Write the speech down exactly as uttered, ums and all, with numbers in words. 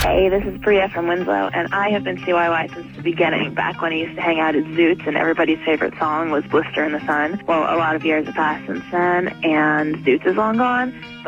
Hey, this is Bria from Winslow, and I have been C Y Y since the beginning, back when I used to hang out at Zoots, and everybody's favorite song was Blister in the Sun. Well, a lot of years have passed since then, and Zoots is long gone.